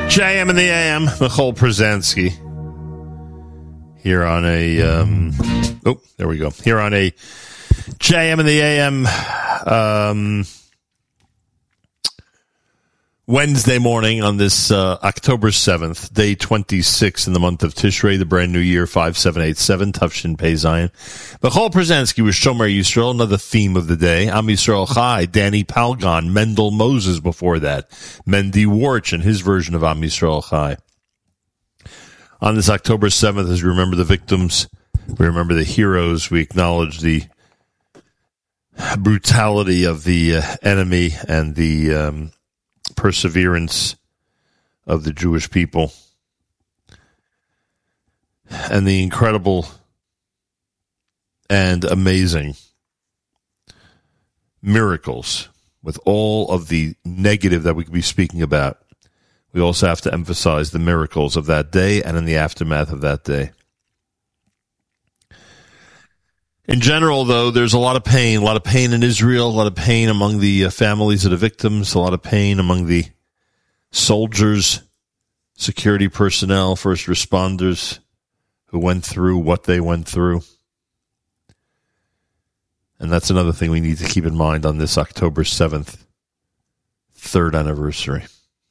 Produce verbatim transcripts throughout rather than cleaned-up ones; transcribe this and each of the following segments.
J M in the A M, Michal Przanski. Here on a, um, oh, there we go. Here on a J M in the A M, um, Wednesday morning on this uh, October seventh, day twenty-six in the month of Tishrei, the brand new year, five seven eight seven, Tufshin Pei Zion. Michal Przanski with Shomer Yisrael, another theme of the day. Am Yisrael Chai, Danny Palgon, Mendel Moses before that, Mendy Warch and his version of Am Yisrael Chai. On this October seventh, as we remember the victims, we remember the heroes, we acknowledge the brutality of the uh, enemy and the um, perseverance of the Jewish people and the incredible and amazing miracles with all of the negative that we could be speaking about. We also have to emphasize the miracles of that day and in the aftermath of that day. In general, though, there's a lot of pain, a lot of pain in Israel, a lot of pain among the uh, families of the victims, a lot of pain among the soldiers, security personnel, first responders who went through what they went through. And that's another thing we need to keep in mind on this October seventh, third anniversary.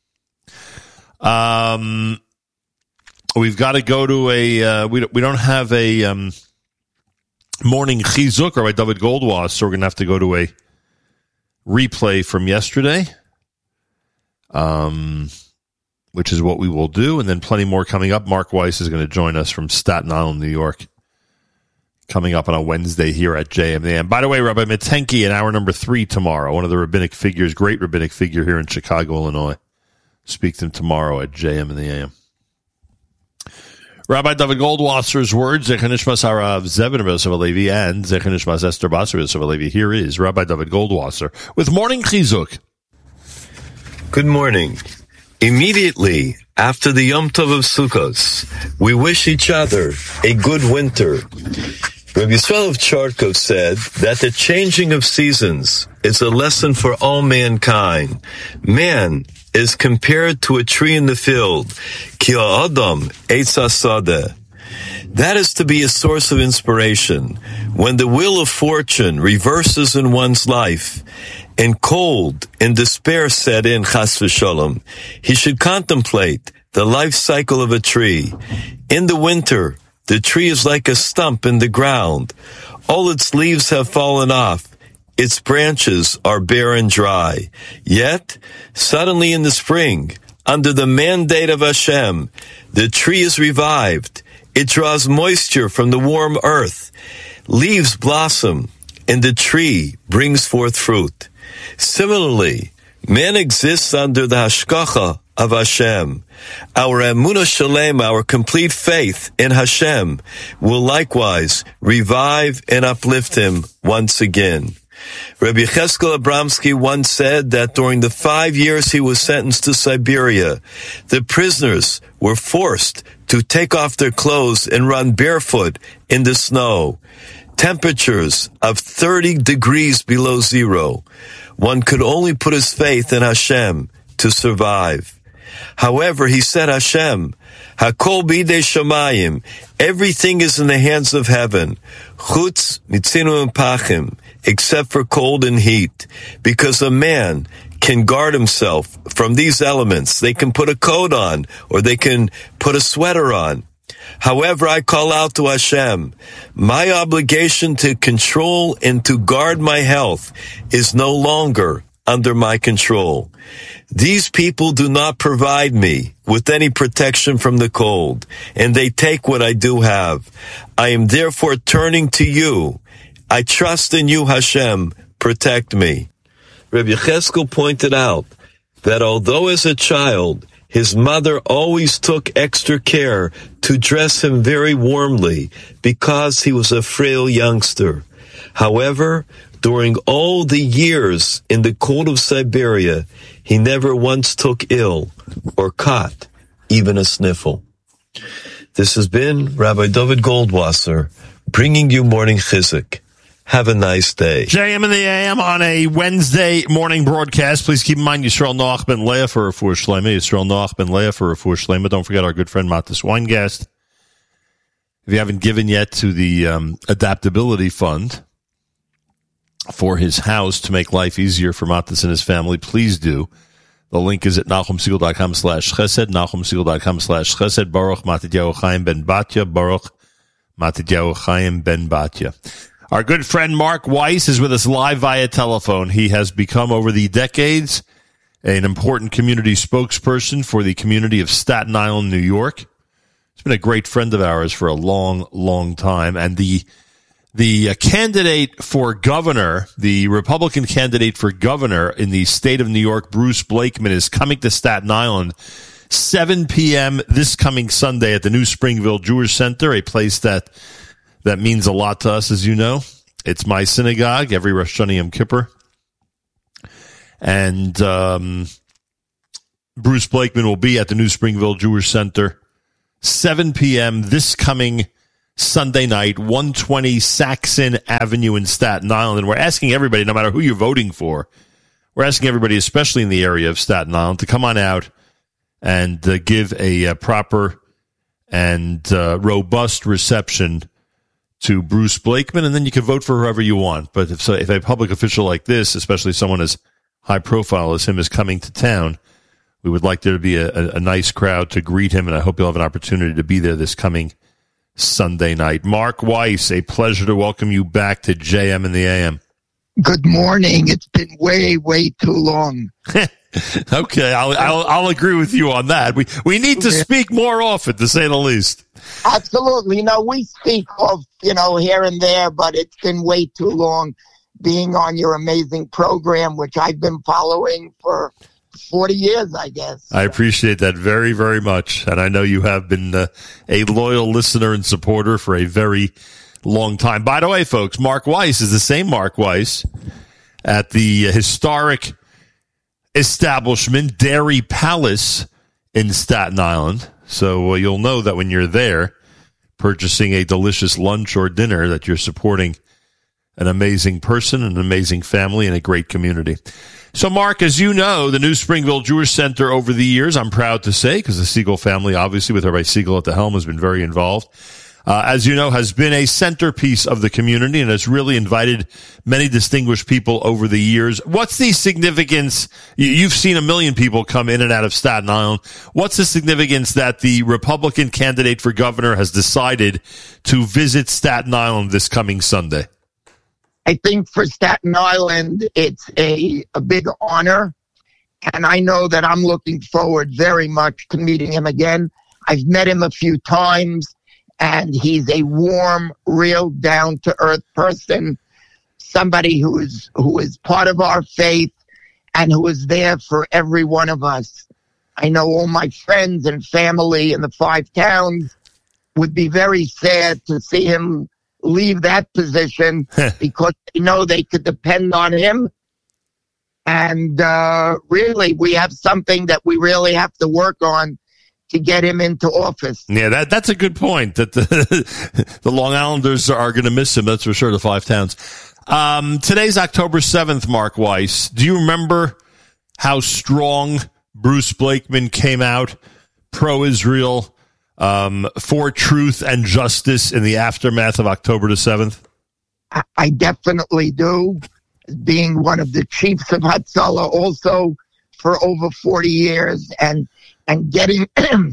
Um, we've got to go to a, uh, we, we don't have a, um, morning chizuk or by David Goldwasser, so we're going to have to go to a replay from yesterday, um, which is what we will do, and then plenty more coming up. Mark Weiss is going to join us from Staten Island, New York, coming up on a Wednesday here at J M. And by the way, Rabbi Mitenki in hour number three tomorrow, one of the rabbinic figures, great rabbinic figure here in Chicago, Illinois. Speak to him tomorrow at J M in the A M. Rabbi David Goldwasser's words, Zecher Nishmas Harav Zevin Yosef Halevi and Zecher Nishmas Esther Basar Yosef Halevi. Here is Rabbi David Goldwasser with Morning Chizuk. Good morning. Immediately after the Yom Tov of Sukkot, we wish each other a good winter. Rabbi Yisrael of Charkov said that the changing of seasons is a lesson for all mankind. Man is compared to a tree in the field. Ki ha'adam eitz hasadeh. That is to be a source of inspiration. When the wheel of fortune reverses in one's life, and cold and despair set in, chas v'shalom, he should contemplate the life cycle of a tree. In the winter, the tree is like a stump in the ground. All its leaves have fallen off. Its branches are bare and dry. Yet, suddenly in the spring, under the mandate of Hashem, the tree is revived. It draws moisture from the warm earth. Leaves blossom, and the tree brings forth fruit. Similarly, man exists under the hashgacha of Hashem. Our emunah shalem, our complete faith in Hashem, will likewise revive and uplift him once again. Rabbi Cheskel Abramsky once said that during the five years he was sentenced to Siberia, the prisoners were forced to take off their clothes and run barefoot in the snow. Temperatures of thirty degrees below zero. One could only put his faith in Hashem to survive. However, he said, Hashem, Hakol bidei shamayim, everything is in the hands of heaven, chutz mitzinu pachim, except for cold and heat, because a man can guard himself from these elements. They can put a coat on, or they can put a sweater on. However, I call out to Hashem, my obligation to control and to guard my health is no longer under my control. These people do not provide me with any protection from the cold, and they take what I do have. I am therefore turning to you. I trust in you, Hashem. Protect me. Rabbi Cheskel pointed out that although as a child, his mother always took extra care to dress him very warmly because he was a frail youngster. However, during all the years in the cold of Siberia, he never once took ill or caught even a sniffle. This has been Rabbi David Goldwasser bringing you Morning Chizuk. Have a nice day. J M in the A M on a Wednesday morning broadcast. Please keep in mind Yisrael Noach ben Leah for Refuah Shlema. Yisrael Noach ben Leah for Refuah Shlema. Don't forget our good friend Matis Weingast. If you haven't given yet to the um, Adaptability Fund for his house to make life easier for Matis and his family, please do. The link is at NachumSegal.com slash chesed, NachumSegal.com slash chesed. Baruch Matidyahu Chaim ben Batya. Baruch Matidyahu Chaim ben Batya. Our good friend Mark Weiss is with us live via telephone. He has become, over the decades, an important community spokesperson for the community of Staten Island, New York. He's been a great friend of ours for a long, long time. And the the uh, candidate for governor, the Republican candidate for governor in the state of New York, Bruce Blakeman, is coming to Staten Island seven p.m. this coming Sunday at the New Springville Jewish Center, a place that That means a lot to us, as you know. It's my synagogue every Rosh Hashanah Yom Kippur. And um, Bruce Blakeman will be at the New Springville Jewish Center, seven p.m. this coming Sunday night, one twenty Saxon Avenue in Staten Island. And we're asking everybody, no matter who you're voting for, we're asking everybody, especially in the area of Staten Island, to come on out and uh, give a, a proper and uh, robust reception to Bruce Blakeman, and then you can vote for whoever you want. But if so, if a public official like this, especially someone as high profile as him, is coming to town, we would like there to be a, a, a nice crowd to greet him, and I hope you'll have an opportunity to be there this coming Sunday night. Mark Weiss, a pleasure to welcome you back to J M in the A M. Good morning. It's been way, way too long. Okay, I'll, I'll I'll agree with you on that. We we need to speak more often, to say the least. Absolutely. You know, we speak of, you know, here and there, but it's been way too long being on your amazing program, which I've been following for forty years, I guess. I appreciate that very, very much. And I know you have been uh, a loyal listener and supporter for a very long time. By the way, folks, Mark Weiss is the same Mark Weiss at the historic establishment Dairy Palace in Staten Island. So uh, you'll know that when you're there purchasing a delicious lunch or dinner that you're supporting an amazing person, an amazing family, and a great community. So, Mark, as you know, the New Springville Jewish Center over the years, I'm proud to say, because the Siegel family, obviously, with Rabbi Siegel at the helm, has been very involved. Uh, as you know, has been a centerpiece of the community and has really invited many distinguished people over the years. What's the significance? You've seen a million people come in and out of Staten Island. What's the significance that the Republican candidate for governor has decided to visit Staten Island this coming Sunday? I think for Staten Island, it's a, a big honor. And I know that I'm looking forward very much to meeting him again. I've met him a few times. And he's a warm, real, down-to-earth person, somebody who is who is part of our faith and who is there for every one of us. I know all my friends and family in the five towns would be very sad to see him leave that position because they know they could depend on him. And uh, really, we have something that we really have to work on to get him into office. Yeah, that that's a good point. That the, the Long Islanders are going to miss him. That's for sure. The five towns. Um, today's October seventh. Mark Weiss, do you remember how strong Bruce Blakeman came out pro-Israel, um, for truth and justice in the aftermath of October the seventh? I, I definitely do. Being one of the chiefs of Hatzalah, also for over forty years, and. And getting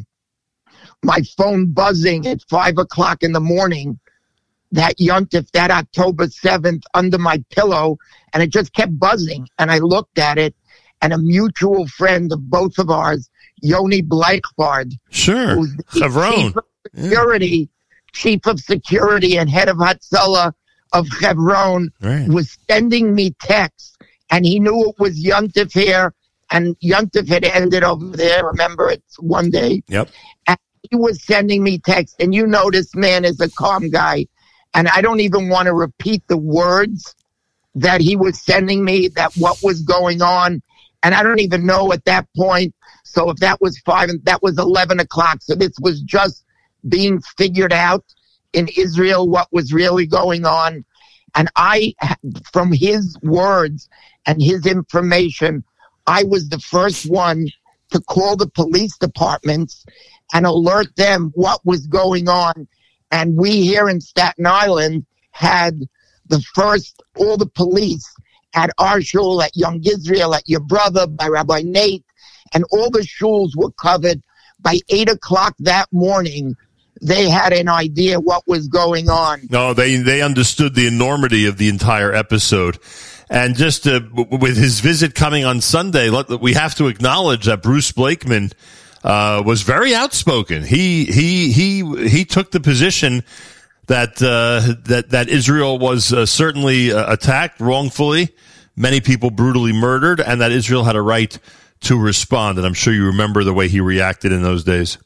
my phone buzzing at five o'clock in the morning, that Yontif, that October seventh, under my pillow, and it just kept buzzing. And I looked at it, and a mutual friend of both of ours, Yoni Bleichbard, sure, who's the Chevron. chief of security, yeah. chief of security and head of Hatzalah of Chevron, right. was sending me texts, and he knew it was Yontif here. And Yontif had ended over there. Remember, it's one day. Yep. And he was sending me texts. And you know this man is a calm guy. And I don't even want to repeat the words that he was sending me, that what was going on. And I don't even know at that point. So if that was five, that was eleven o'clock. So this was just being figured out in Israel, what was really going on. And I, from his words and his information, I was the first one to call the police departments and alert them what was going on. And we here in Staten Island had the first, all the police at our shul, at Young Israel, at Your Brother, by Rabbi Nate, and all the shuls were covered. By eight o'clock that morning, they had an idea what was going on. No, they they understood the enormity of the entire episode. And just uh, with his visit coming on Sunday, we have to acknowledge that Bruce Blakeman uh, was very outspoken. He he he he took the position that uh, that that Israel was uh, certainly uh, attacked wrongfully, many people brutally murdered, and that Israel had a right to respond. And I'm sure you remember the way he reacted in those days.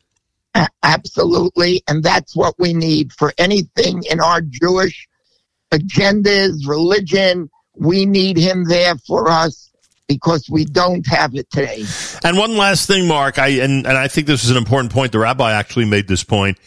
Absolutely, and that's what we need for anything in our Jewish agendas, religion. We need him there for us because we don't have it today. And one last thing, Mark, I and, and I think this is an important point. The rabbi actually made this point.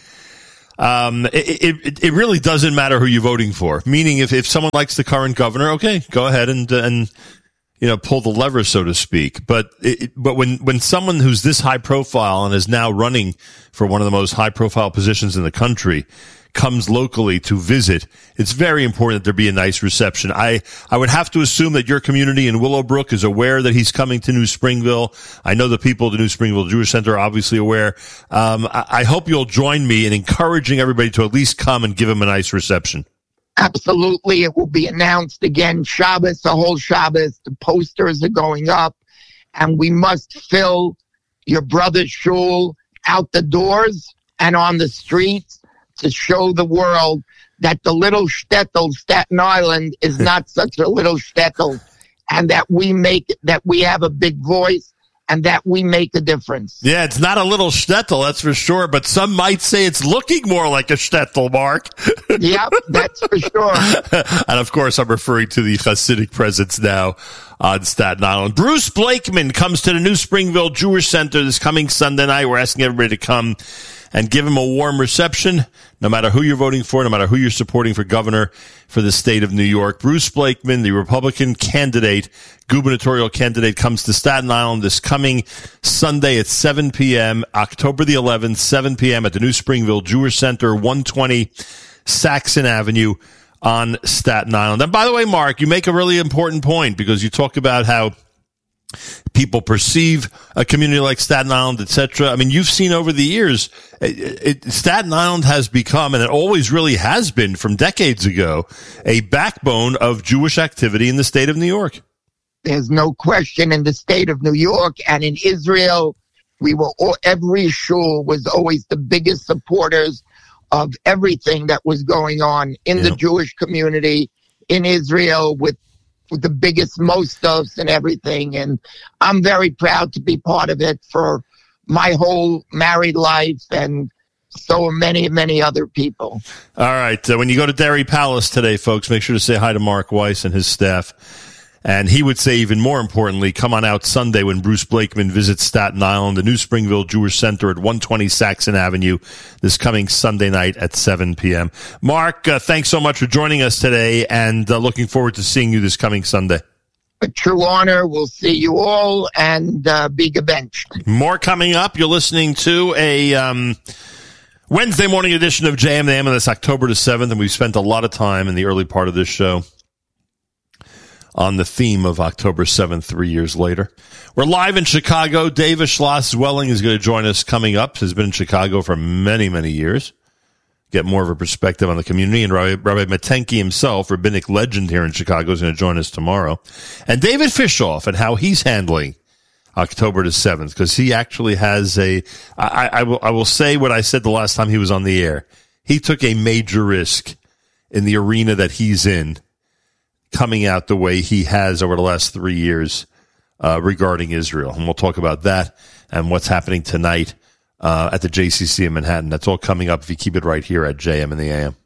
Um, it, it, it really doesn't matter who you're voting for. Meaning, if, if someone likes the current governor, okay, go ahead and and you know pull the lever, so to speak. But it, but when when someone who's this high profile and is now running for one of the most high profile positions in the country comes locally to visit, it's very important that there be a nice reception. I, I would have to assume that your community in Willowbrook is aware that he's coming to New Springville. I know the people at the New Springville Jewish Center are obviously aware. Um, I, I hope you'll join me in encouraging everybody to at least come and give him a nice reception. Absolutely. It will be announced again. Shabbos, the whole Shabbos, the posters are going up, and we must fill Your Brother's shul out the doors and on the streets to show the world that the little shtetl, Staten Island, is not such a little shtetl, and that we make that we have a big voice and that we make a difference. Yeah, it's not a little shtetl, that's for sure, but some might say it's looking more like a shtetl, Mark. Yep, that's for sure. And of course, I'm referring to the Hasidic presence now on Staten Island. Bruce Blakeman comes to the New Springville Jewish Center this coming Sunday night. We're asking everybody to come and give him a warm reception, no matter who you're voting for, no matter who you're supporting for governor for the state of New York. Bruce Blakeman, the Republican candidate, gubernatorial candidate, comes to Staten Island this coming Sunday at seven p.m., October the eleventh, seven p.m. at the New Springville Jewish Center, one twenty Saxon Avenue on Staten Island. And by the way, Mark, you make a really important point because you talk about how people perceive a community like Staten Island, et cetera. I mean, you've seen over the years, it, it, Staten Island has become, and it always really has been from decades ago, a backbone of Jewish activity in the state of New York. There's no question in the state of New York and in Israel, we were all, every shul was always the biggest supporters of everything that was going on in yeah. the Jewish community in Israel with with the biggest mostos and everything. And I'm very proud to be part of it for my whole married life, and so are many, many other people. All right. Uh, when you go to Derry Palace today, folks, make sure to say hi to Mark Weiss and his staff. And he would say, even more importantly, come on out Sunday when Bruce Blakeman visits Staten Island, the New Springville Jewish Center at one twenty Saxon Avenue this coming Sunday night at seven p.m. Mark, uh, thanks so much for joining us today, and uh, looking forward to seeing you this coming Sunday. A true honor. We'll see you all, and uh, be gebenched. More coming up. You're listening to a um, Wednesday morning edition of J M and A M on this October the seventh, and we've spent a lot of time in the early part of this show on the theme of October seventh, three years later. We're live in Chicago. David Schloss-Zwelling is going to join us coming up. Has been in Chicago for many, many years. Get more of a perspective on the community. And Rabbi, Rabbi Matenki himself, rabbinic legend here in Chicago, is going to join us tomorrow. And David Fishoff and how he's handling October the seventh, because he actually has a, I, I, will, I will say what I said the last time he was on the air. He took a major risk in the arena that he's in, coming out the way he has over the last three years uh, regarding Israel. And we'll talk about that and what's happening tonight uh, at the J C C in Manhattan. That's all coming up if you keep it right here at J M in the A M.